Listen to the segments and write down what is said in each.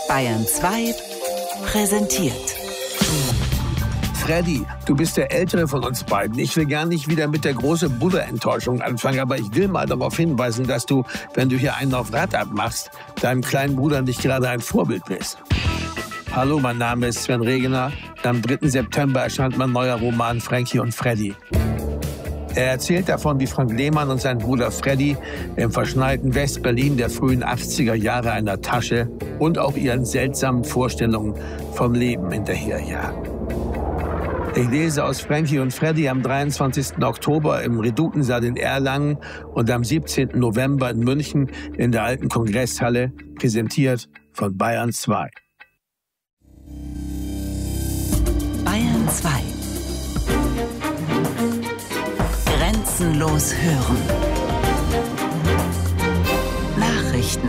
Bayern 2 präsentiert. Freddy, du bist der Ältere von uns beiden. Ich will gar nicht wieder mit der großen Buddha-Enttäuschung anfangen, aber ich will mal darauf hinweisen, dass du, wenn du hier einen auf Rad abmachst, deinem kleinen Bruder nicht gerade ein Vorbild bist. Hallo, mein Name ist Sven Regener. Am 3. September erscheint mein neuer Roman Frankie und Freddy. Er erzählt davon, wie Frank Lehmann und sein Bruder Freddy im verschneiten West-Berlin der frühen 80er Jahre einer Tasche und auch ihren seltsamen Vorstellungen vom Leben hinterherjagen. Ich lese aus Frankie und Freddy am 23. Oktober im Redutensaal in Erlangen und am 17. November in München in der alten Kongresshalle, präsentiert von Bayern 2. Bayern 2. Grenzenlos hören. Nachrichten.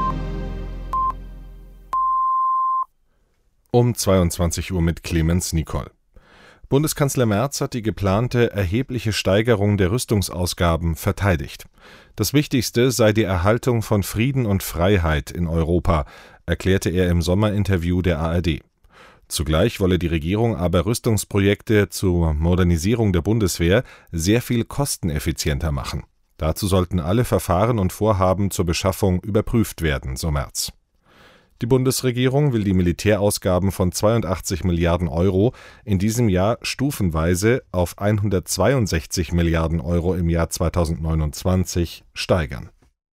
Um 22 Uhr mit Clemens Nicol. Bundeskanzler Merz hat die geplante erhebliche Steigerung der Rüstungsausgaben verteidigt. Das Wichtigste sei die Erhaltung von Frieden und Freiheit in Europa, erklärte er im Sommerinterview der ARD. Zugleich wolle die Regierung aber Rüstungsprojekte zur Modernisierung der Bundeswehr sehr viel kosteneffizienter machen. Dazu sollten alle Verfahren und Vorhaben zur Beschaffung überprüft werden, so Merz. Die Bundesregierung will die Militärausgaben von 82 Milliarden Euro in diesem Jahr stufenweise auf 162 Milliarden Euro im Jahr 2029 steigern.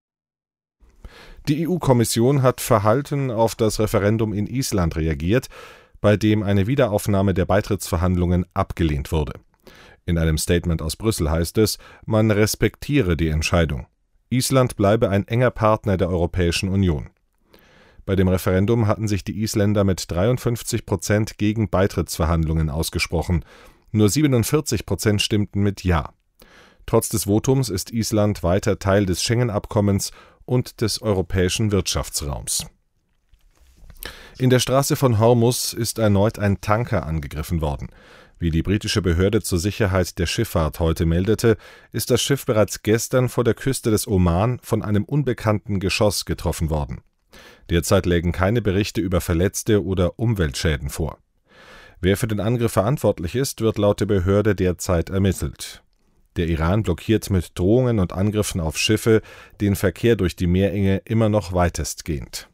Die EU-Kommission hat verhalten auf das Referendum in Island reagiert, bei dem eine Wiederaufnahme der Beitrittsverhandlungen abgelehnt wurde. In einem Statement aus Brüssel heißt es, man respektiere die Entscheidung. Island bleibe ein enger Partner der Europäischen Union. Bei dem Referendum hatten sich die Isländer mit 53% gegen Beitrittsverhandlungen ausgesprochen. Nur 47% stimmten mit Ja. Trotz des Votums ist Island weiter Teil des Schengen-Abkommens und des europäischen Wirtschaftsraums. In der Straße von Hormuz ist erneut ein Tanker angegriffen worden. Wie die britische Behörde zur Sicherheit der Schifffahrt heute meldete, ist das Schiff bereits gestern vor der Küste des Oman von einem unbekannten Geschoss getroffen worden. Derzeit lägen keine Berichte über Verletzte oder Umweltschäden vor. Wer für den Angriff verantwortlich ist, wird laut der Behörde derzeit ermittelt. Der Iran blockiert mit Drohungen und Angriffen auf Schiffe den Verkehr durch die Meerenge immer noch weitestgehend.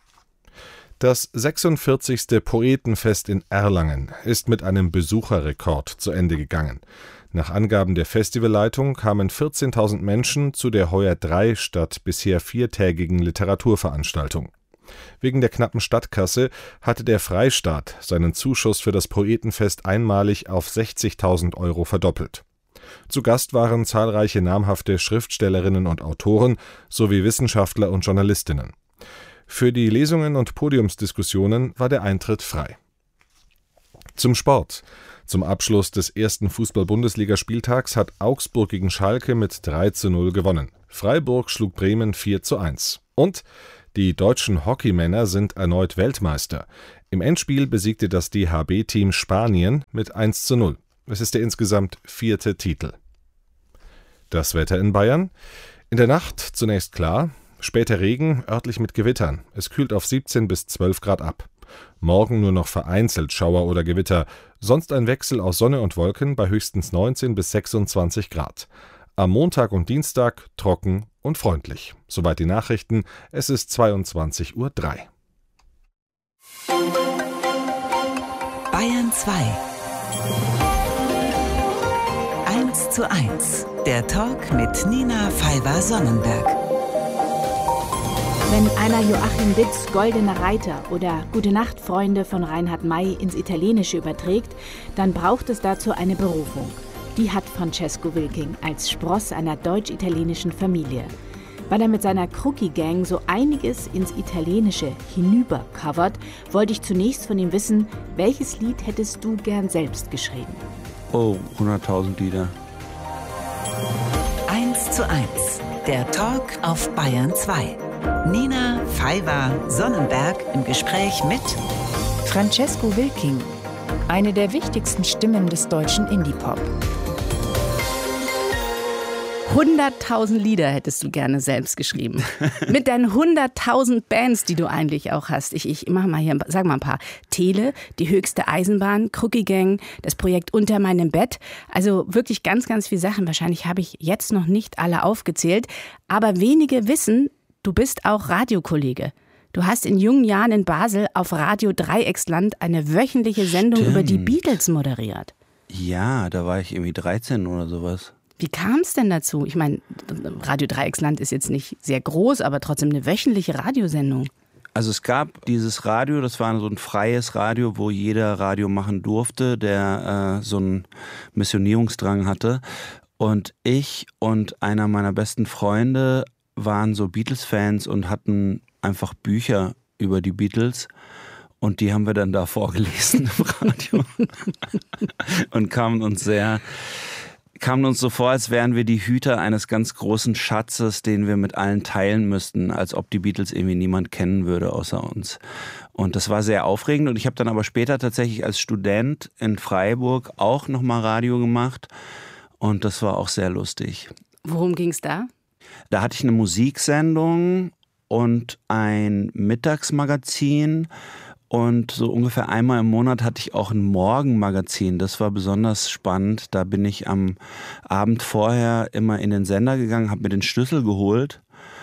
Das 46. Poetenfest in Erlangen ist mit einem Besucherrekord zu Ende gegangen. Nach Angaben der Festivalleitung kamen 14.000 Menschen zu der heuer 3 statt bisher 4-tägigen Literaturveranstaltung. Wegen der knappen Stadtkasse hatte der Freistaat seinen Zuschuss für das Poetenfest einmalig auf 60.000 Euro verdoppelt. Zu Gast waren zahlreiche namhafte Schriftstellerinnen und Autoren sowie Wissenschaftler und Journalistinnen. Für die Lesungen und Podiumsdiskussionen war der Eintritt frei. Zum Sport. Zum Abschluss des ersten Fußball-Bundesligaspieltags hat Augsburg gegen Schalke mit 3:0 gewonnen. Freiburg schlug Bremen 4:1. Und die deutschen Hockeymänner sind erneut Weltmeister. Im Endspiel besiegte das DHB-Team Spanien mit 1:0. Es ist der insgesamt 4. Titel. Das Wetter in Bayern. In der Nacht zunächst klar, später Regen, örtlich mit Gewittern. Es kühlt auf 17 bis 12 Grad ab. Morgen nur noch vereinzelt Schauer oder Gewitter, sonst ein Wechsel aus Sonne und Wolken bei höchstens 19 bis 26 Grad. Am Montag und Dienstag trocken und freundlich. Soweit die Nachrichten, es ist 22:03 Uhr. Bayern 2. 1:1. Der Talk mit Nina Pfeiffer-Sonnenberg. Wenn einer Joachim Witts Goldene Reiter oder Gute Nacht, Freunde von Reinhard May ins Italienische überträgt, dann braucht es dazu eine Berufung. Die hat Francesco Wilking als Spross einer deutsch-italienischen Familie. Weil er mit seiner Crookie Gang so einiges ins Italienische hinübercovert, wollte ich zunächst von ihm wissen, welches Lied hättest du gern selbst geschrieben? Oh, 100.000 Lieder. 1:1. Der Talk auf Bayern 2. Nina Pfeiffer-Sonnenberg im Gespräch mit Francesco Wilking, eine der wichtigsten Stimmen des deutschen Indie-Pop. 100.000 Lieder hättest du gerne selbst geschrieben. Mit deinen 100.000 Bands, die du eigentlich auch hast. Ich mache mal hier, sag mal ein paar. Tele, die höchste Eisenbahn, Crookie Gang, das Projekt Unter meinem Bett. Also wirklich ganz, ganz viele Sachen. Wahrscheinlich habe ich jetzt noch nicht alle aufgezählt. Aber wenige wissen, du bist auch Radiokollege. Du hast in jungen Jahren in Basel auf Radio Dreiecksland eine wöchentliche Sendung über die Beatles moderiert. Ja, da war ich irgendwie 13 oder sowas. Wie kam es denn dazu? Ich meine, Radio Dreiecksland ist jetzt nicht sehr groß, aber trotzdem eine wöchentliche Radiosendung. Also es gab dieses Radio, das war so ein freies Radio, wo jeder Radio machen durfte, der so einen Missionierungsdrang hatte. Und ich und einer meiner besten Freunde waren so Beatles-Fans und hatten einfach Bücher über die Beatles. Und die haben wir dann da vorgelesen im Radio. Und kamen uns so vor, als wären wir die Hüter eines ganz großen Schatzes, den wir mit allen teilen müssten, als ob die Beatles irgendwie niemand kennen würde außer uns. Und das war sehr aufregend. Und ich habe dann aber später tatsächlich als Student in Freiburg auch nochmal Radio gemacht. Und das war auch sehr lustig. Worum ging es da? Da hatte ich eine Musiksendung und ein Mittagsmagazin. Und so ungefähr einmal im Monat hatte ich auch ein Morgenmagazin. Das war besonders spannend. Da bin ich am Abend vorher immer in den Sender gegangen, habe mir den Schlüssel geholt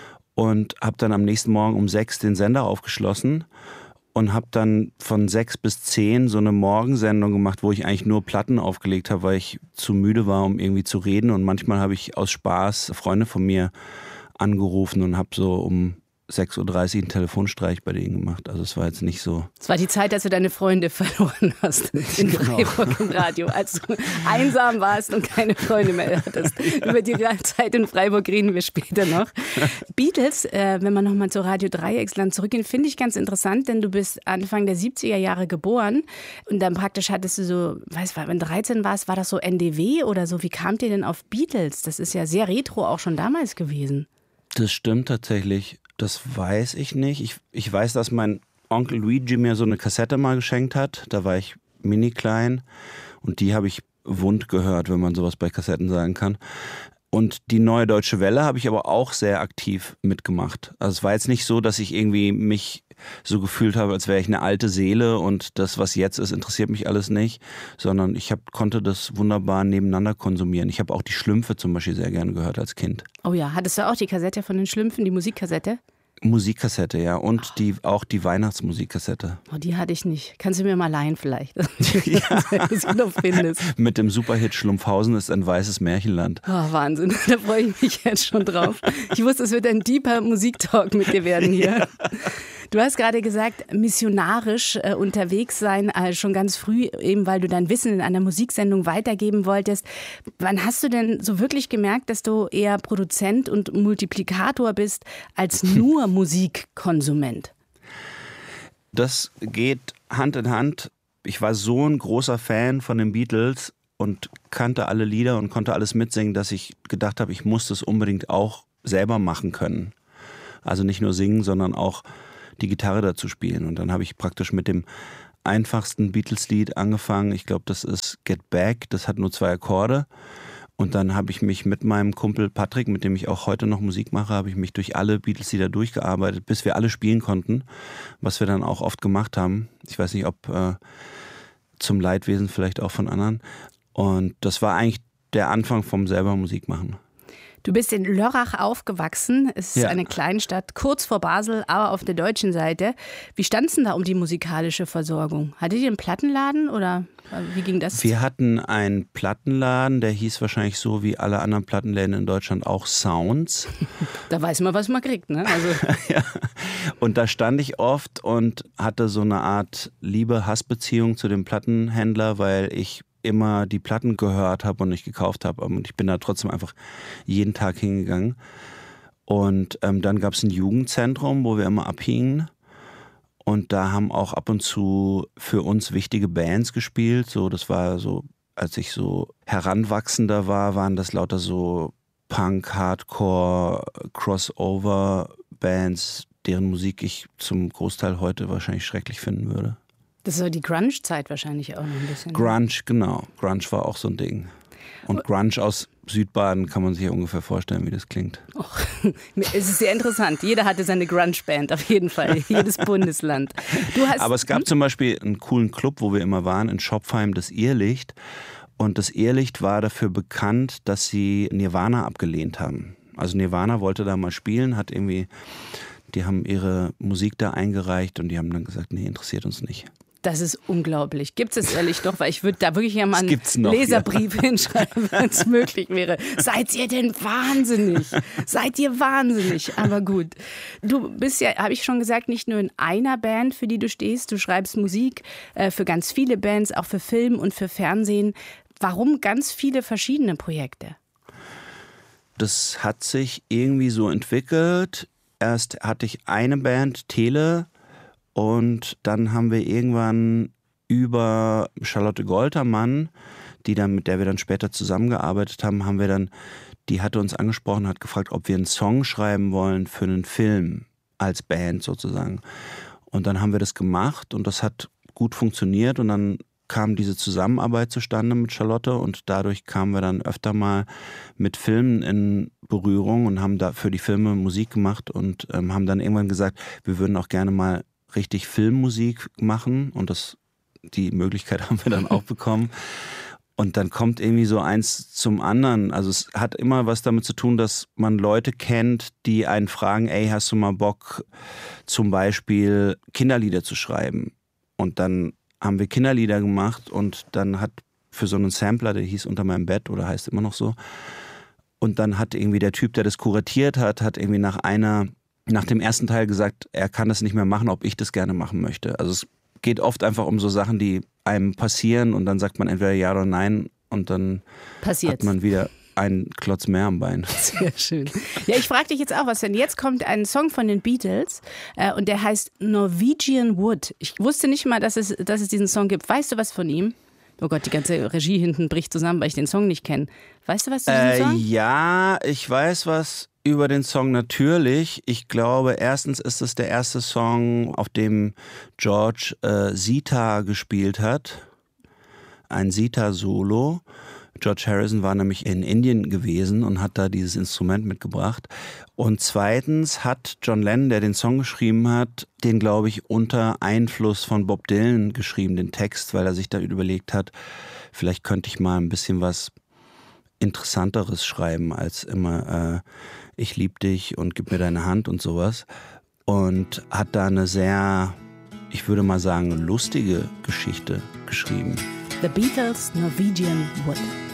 und habe dann am nächsten Morgen um 6 den Sender aufgeschlossen und habe dann von 6 bis 10 so eine Morgensendung gemacht, wo ich eigentlich nur Platten aufgelegt habe, weil ich zu müde war, um irgendwie zu reden. Und manchmal habe ich aus Spaß Freunde von mir angerufen und habe so um 6.30 Uhr einen Telefonstreich bei denen gemacht. Also es war jetzt nicht so. Es war die Zeit, als du deine Freunde verloren hast in Freiburg im Radio, als du einsam warst und keine Freunde mehr hattest. Über die Zeit in Freiburg reden wir später noch. Beatles, wenn man nochmal zu Radio Dreiecksland zurückgeht, finde ich ganz interessant, denn du bist Anfang der 70er Jahre geboren und dann praktisch hattest du so, wenn du 13 warst, war das so NDW oder so? Wie kamt ihr denn auf Beatles? Das ist ja sehr retro auch schon damals gewesen. Das stimmt tatsächlich. Das weiß ich nicht. Ich weiß, dass mein Onkel Luigi mir so eine Kassette mal geschenkt hat. Da war ich mini klein und die habe ich wund gehört, wenn man sowas bei Kassetten sagen kann. Und die Neue Deutsche Welle habe ich aber auch sehr aktiv mitgemacht. Also es war jetzt nicht so, dass ich irgendwie mich so gefühlt habe, als wäre ich eine alte Seele und das, was jetzt ist, interessiert mich alles nicht, sondern ich konnte das wunderbar nebeneinander konsumieren. Ich habe auch die Schlümpfe zum Beispiel sehr gerne gehört als Kind. Oh ja, hattest du auch die Kassette von den Schlümpfen, die Musikkassette? Musikkassette, ja. Und auch die Weihnachtsmusikkassette. Oh, die hatte ich nicht. Kannst du mir mal leihen vielleicht? Dass du noch findest. Mit dem Superhit Schlumpfhausen ist ein weißes Märchenland. Oh, Wahnsinn, da freue ich mich jetzt schon drauf. Ich wusste, es wird ein deeper Musiktalk mit dir werden hier. Ja. Du hast gerade gesagt, missionarisch unterwegs sein, schon ganz früh, eben weil du dein Wissen in einer Musiksendung weitergeben wolltest. Wann hast du denn so wirklich gemerkt, dass du eher Produzent und Multiplikator bist, als nur Musikkonsument? Das geht Hand in Hand. Ich war so ein großer Fan von den Beatles und kannte alle Lieder und konnte alles mitsingen, dass ich gedacht habe, ich muss das unbedingt auch selber machen können. Also nicht nur singen, sondern auch die Gitarre dazu spielen. Und dann habe ich praktisch mit dem einfachsten Beatles-Lied angefangen. Ich glaube, das ist Get Back. Das hat nur 2 Akkorde. Und dann habe ich mich mit meinem Kumpel Patrick, mit dem ich auch heute noch Musik mache, habe ich mich durch alle Beatles-Lieder durchgearbeitet, bis wir alle spielen konnten, was wir dann auch oft gemacht haben. Ich weiß nicht, ob zum Leidwesen vielleicht auch von anderen. Und das war eigentlich der Anfang vom selber Musik machen. Du bist in Lörrach aufgewachsen. Es ist eine Kleinstadt, kurz vor Basel, aber auf der deutschen Seite. Wie stand es denn da um die musikalische Versorgung? Hattet ihr einen Plattenladen oder wie ging das? Wir hatten einen Plattenladen, der hieß wahrscheinlich so wie alle anderen Plattenläden in Deutschland auch Sounds. Da weiß man, was man kriegt, ne? Also. Ja. Und da stand ich oft und hatte so eine Art Liebe-Hass-Beziehung zu dem Plattenhändler, weil ich immer die Platten gehört habe und nicht gekauft habe. Und ich bin da trotzdem einfach jeden Tag hingegangen. Und dann gab es ein Jugendzentrum, wo wir immer abhingen. Und da haben auch ab und zu für uns wichtige Bands gespielt. So, das war so, als ich so heranwachsender war, waren das lauter so Punk, Hardcore, Crossover-Bands, deren Musik ich zum Großteil heute wahrscheinlich schrecklich finden würde. Das war die Grunge-Zeit wahrscheinlich auch noch ein bisschen. Grunge, genau. Grunge war auch so ein Ding. Und Grunge aus Südbaden kann man sich ja ungefähr vorstellen, wie das klingt. Es ist sehr interessant. Jeder hatte seine Grunge-Band, auf jeden Fall. Jedes Bundesland. Aber es gab zum Beispiel einen coolen Club, wo wir immer waren, in Schopfheim, das Irrlicht. Und das Irrlicht war dafür bekannt, dass sie Nirvana abgelehnt haben. Also Nirvana wollte da mal spielen, die haben ihre Musik da eingereicht und die haben dann gesagt, nee, interessiert uns nicht. Das ist unglaublich. Gibt es ehrlich doch, weil ich würde da wirklich ja mal einen noch, Leserbrief hinschreiben, wenn es möglich wäre. Seid ihr denn wahnsinnig? Seid ihr wahnsinnig? Aber gut. Du bist ja, habe ich schon gesagt, nicht nur in einer Band, für die du stehst. Du schreibst Musik für ganz viele Bands, auch für Film und für Fernsehen. Warum ganz viele verschiedene Projekte? Das hat sich irgendwie so entwickelt. Erst hatte ich eine Band, Tele, und dann haben wir irgendwann über Charlotte Goltermann, mit der wir dann später zusammengearbeitet haben, die hatte uns angesprochen, hat gefragt, ob wir einen Song schreiben wollen für einen Film als Band sozusagen. Und dann haben wir das gemacht und das hat gut funktioniert und dann kam diese Zusammenarbeit zustande mit Charlotte und dadurch kamen wir dann öfter mal mit Filmen in Berührung und haben da für die Filme Musik gemacht und haben dann irgendwann gesagt, wir würden auch gerne mal richtig Filmmusik machen und die Möglichkeit haben wir dann auch bekommen. Und dann kommt irgendwie so eins zum anderen. Also es hat immer was damit zu tun, dass man Leute kennt, die einen fragen, ey, hast du mal Bock, zum Beispiel Kinderlieder zu schreiben? Und dann haben wir Kinderlieder gemacht und dann hat für so einen Sampler, der hieß Unter meinem Bett oder heißt immer noch so, und dann hat irgendwie der Typ, der das kuratiert hat irgendwie nach dem ersten Teil gesagt, er kann das nicht mehr machen, ob ich das gerne machen möchte. Also es geht oft einfach um so Sachen, die einem passieren und dann sagt man entweder ja oder nein und dann hat man wieder einen Klotz mehr am Bein. Sehr schön. Ja, ich frage dich jetzt auch was, denn jetzt kommt ein Song von den Beatles und der heißt Norwegian Wood. Ich wusste nicht mal, dass es diesen Song gibt. Weißt du was von ihm? Oh Gott, die ganze Regie hinten bricht zusammen, weil ich den Song nicht kenne. Weißt du was zu diesem Song? Ja, ich weiß was über den Song natürlich. Ich glaube, erstens ist es der erste Song, auf dem George Sitar gespielt hat. Ein Sitar-Solo. George Harrison war nämlich in Indien gewesen und hat da dieses Instrument mitgebracht. Und zweitens hat John Lennon, der den Song geschrieben hat, den, glaube ich, unter Einfluss von Bob Dylan geschrieben, den Text, weil er sich da überlegt hat, vielleicht könnte ich mal ein bisschen was Interessanteres schreiben als immer ich lieb dich und gib mir deine Hand und sowas. Und hat da eine sehr, ich würde mal sagen, lustige Geschichte geschrieben. The Beatles, Norwegian Wood.